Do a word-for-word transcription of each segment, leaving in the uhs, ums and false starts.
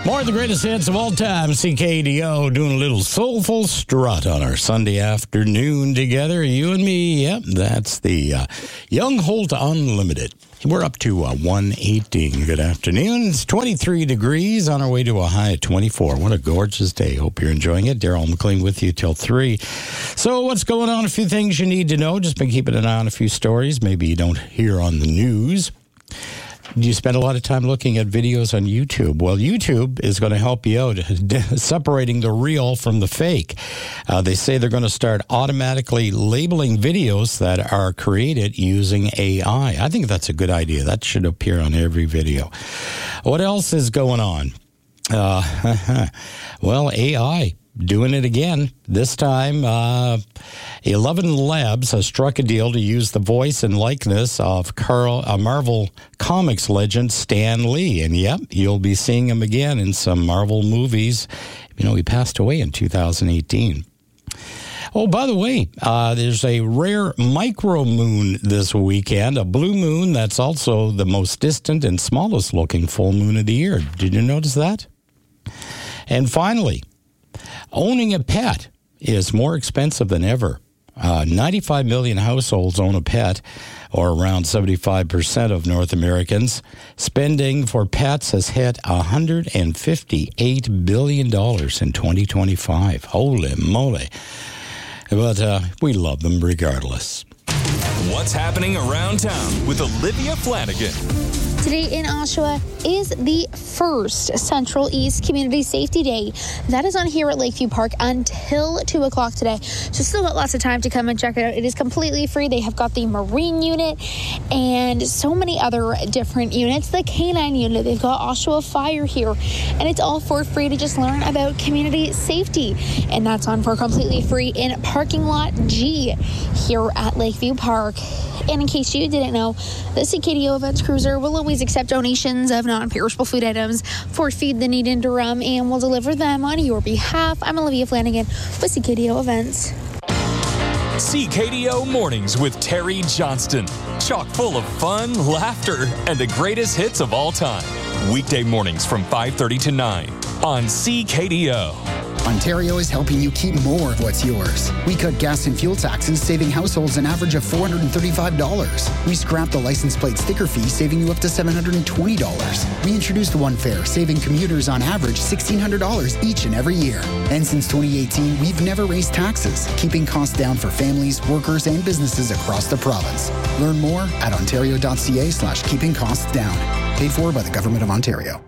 More of the greatest hits of all time. C K D O doing a little soulful strut on our Sunday afternoon together. You and me. Yep, that's the uh, Young Holt Unlimited. We're up to uh, one eighteen. Good afternoon. It's twenty-three degrees on our way to a high of twenty-four. What a gorgeous day. Hope you're enjoying it. Daryl McLean with you till three. So what's going on? A few things you need to know. Just been keeping an eye on a few stories maybe you don't hear on the news. Do you spend a lot of time looking at videos on YouTube? Well, YouTube is going to help you out separating the real from the fake. Uh, they say they're going to start automatically labeling videos that are created using A I. I think that's a good idea. That should appear on every video. What else is going on? Uh, well, A I. Doing it again. This time, uh, Eleven Labs has struck a deal to use the voice and likeness of Carl, uh, Marvel Comics legend Stan Lee. And yep, you'll be seeing him again in some Marvel movies. You know, he passed away in two thousand eighteen. Oh, by the way, uh, there's a rare micro moon this weekend, a blue moon that's also the most distant and smallest looking full moon of the year. Did you notice that? And finally, owning a pet is more expensive than ever. Uh, ninety-five million households own a pet, or around seventy-five percent of North Americans. Spending for pets has hit one hundred fifty-eight billion dollars in twenty twenty-five. Holy moly. But uh, we love them regardless. What's happening around town with Olivia Flanagan? Today in Oshawa is the first Central East Community Safety Day. That is on here at Lakeview Park until two o'clock today. So still got lots of time to come and check it out. It is completely free. They have got the Marine unit and so many other different units. The Canine unit, they've got Oshawa Fire here. And it's all for free to just learn about community safety. And that's on for completely free in Parking Lot G here at Lakeview Park. And in case you didn't know, the C K D O Events Cruiser will always accept donations of non-perishable food items for Feed the Need in Durham, and will deliver them on your behalf. I'm Olivia Flanagan with C K D O Events. C K D O Mornings with Terry Johnston. Chock full of fun, laughter, and the greatest hits of all time. Weekday mornings from five thirty to nine on C K D O. Ontario is helping you keep more of what's yours. We cut gas and fuel taxes, saving households an average of four hundred thirty-five dollars. We scrapped the license plate sticker fee, saving you up to seven hundred twenty dollars. We introduced One Fare, saving commuters on average one thousand six hundred dollars each and every year. And since twenty eighteen, we've never raised taxes, keeping costs down for families, workers, and businesses across the province. Learn more at ontario.ca slash keeping costs down. Paid for by the Government of Ontario.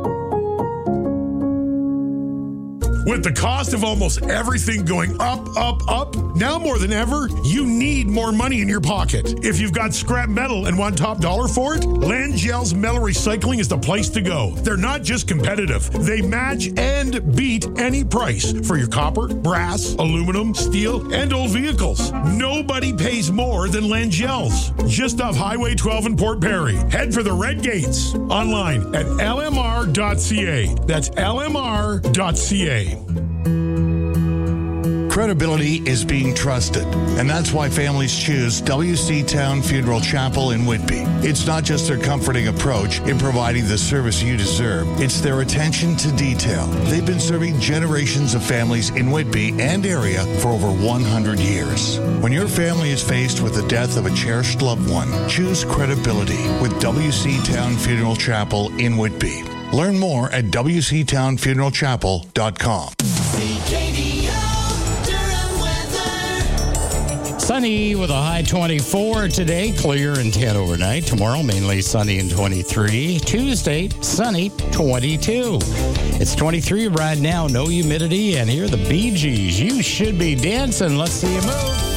With the cost of almost everything going up, up, up, now more than ever, you need more money in your pocket. If you've got scrap metal and want top dollar for it, Landgel's Metal Recycling is the place to go. They're not just competitive. They match and beat any price for your copper, brass, aluminum, steel, and old vehicles. Nobody pays more than Landgel's. Just off Highway twelve in Port Perry. Head for the Red Gates. Online at L M R dot C A. That's L M R dot C A. Credibility is being trusted, and that's why families choose W C Town Funeral Chapel in Whitby. It's not just their comforting approach in providing the service you deserve, it's their attention to detail. They've been serving generations of families in Whitby and area for over one hundred years. When your family is faced with the death of a cherished loved one, choose credibility with W C Town Funeral Chapel in Whitby. Learn more at w c town funeral chapel dot com. Sunny with a high twenty-four today, clear and ten overnight. Tomorrow, mainly sunny and twenty-three. Tuesday, sunny, twenty-two. It's twenty-three right now, no humidity, and here are the Bee Gees. You should be dancing. Let's see you move.